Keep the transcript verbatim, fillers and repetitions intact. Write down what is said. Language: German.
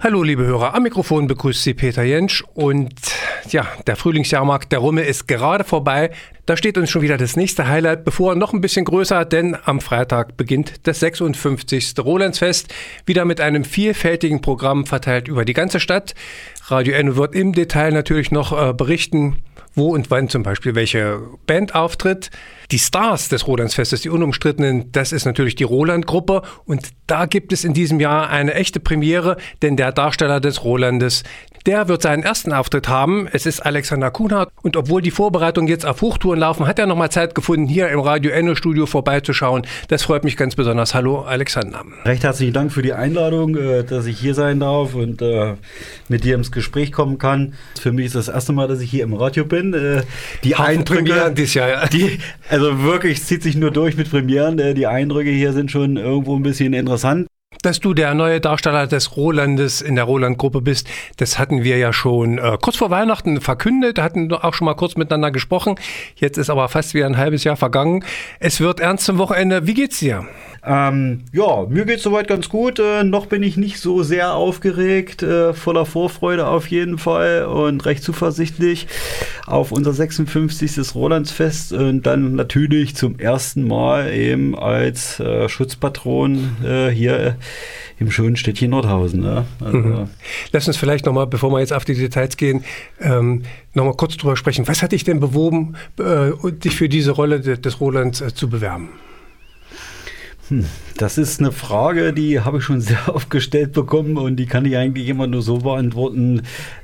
Hallo liebe Hörer, am Mikrofon begrüßt Sie Peter Jentsch und ja, der Frühlingsjahrmarkt der Rumme ist gerade vorbei. Da steht uns schon wieder das nächste Highlight bevor, noch ein bisschen größer, denn am Freitag beginnt das sechsundfünfzigste Rolandsfest, wieder mit einem vielfältigen Programm verteilt über die ganze Stadt. Radio Enno wird im Detail natürlich noch äh, berichten, wo und wann zum Beispiel welche Band auftritt. Die Stars des Rolandsfestes, die unumstrittenen, das ist natürlich die Roland-Gruppe und da gibt es in diesem Jahr eine echte Premiere, denn der Darsteller des Rolandes, der wird seinen ersten Auftritt haben. Es ist Alexander Kuhnhardt und obwohl die Vorbereitungen jetzt auf Hochtouren laufen, hat er nochmal Zeit gefunden, hier im Radio Enno Studio vorbeizuschauen. Das freut mich ganz besonders. Hallo Alexander. Recht herzlichen Dank für die Einladung, dass ich hier sein darf und mit dir ins Gespräch kommen kann. Für mich ist das erste Mal, dass ich hier im Radio bin. Die Eindrücke, dieses Jahr, ja. die, also wirklich, es zieht sich nur durch mit Premieren. Die Eindrücke hier sind schon irgendwo ein bisschen interessant. Dass du der neue Darsteller des Rolandes in der Roland-Gruppe bist, das hatten wir ja schon äh, kurz vor Weihnachten verkündet, hatten auch schon mal kurz miteinander gesprochen. Jetzt ist aber fast wieder ein halbes Jahr vergangen. Es wird ernst zum Wochenende. Wie geht's dir? Ähm, ja, mir geht's soweit ganz gut. Äh, noch bin ich nicht so sehr aufgeregt, äh, voller Vorfreude auf jeden Fall und recht zuversichtlich auf unser sechsundfünfzigstes Rolandsfest und dann natürlich zum ersten Mal eben als äh, Schutzpatron äh, hier im schönen Städtchen Nordhausen. Ne? Also, mhm. Lass uns vielleicht nochmal, bevor wir jetzt auf die Details gehen, ähm, nochmal kurz drüber sprechen. Was hat dich denn bewogen, äh, dich für diese Rolle de- des Rolands äh, zu bewerben? Hm, das ist eine Frage, die habe ich schon sehr oft gestellt bekommen und die kann ich eigentlich immer nur so beantworten.